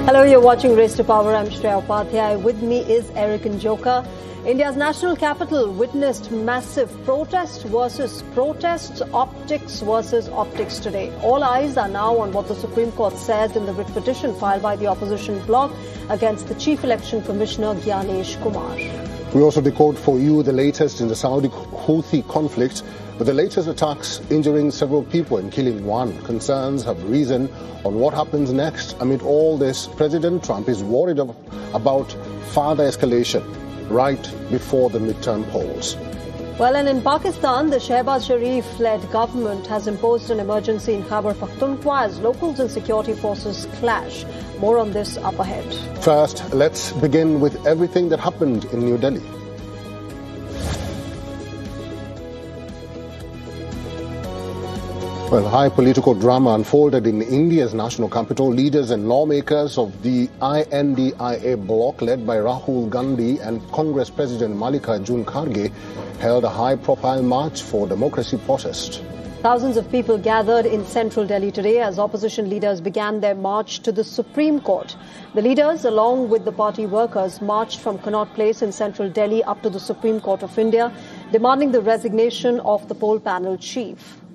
Hello, you're watching Race to Power. I'm Shreya Upadhyay. With me is Eric Njoka. India's national capital witnessed massive protest versus protests, optics versus optics today. All eyes are now on what the Supreme Court says in the writ petition filed by the opposition bloc against the Chief Election Commissioner Gyanesh Kumar. We also decode for you the latest in the Saudi-Houthi conflict, with the latest attacks injuring several people and killing one. Concerns have risen on what happens next. Amid all this, President Trump is worried about further escalation right before the midterm polls. Well, and in Pakistan, the Shehbaz Sharif-led government has imposed an emergency in Khyber Pakhtunkhwa as locals and security forces clash. More on this up ahead. First, let's begin with everything that happened in New Delhi. Well, high political drama unfolded in India's national capital. Leaders and lawmakers of the INDIA bloc, led by Rahul Gandhi and Congress President Mallikarjun Kharge, held a high-profile march for democracy protest. Thousands of people gathered in central Delhi today as opposition leaders began their march to the Supreme Court. The leaders, along with the party workers, marched from Connaught Place in central Delhi up to the Supreme Court of India, demanding the resignation of the poll panel chief.